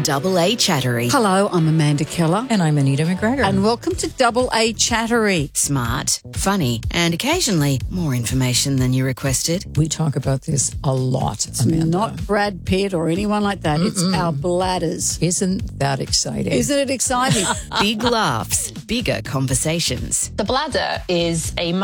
Double A Chattery. Hello, I'm Amanda Keller. And I'm Anita McGregor. And welcome to Double A Chattery. Smart, funny, and occasionally more information than you requested. We talk about this a lot, Amanda. Not Brad Pitt or anyone like that. It's our bladders. Isn't that exciting? Isn't it exciting? Big laughs, bigger conversations. The bladder is a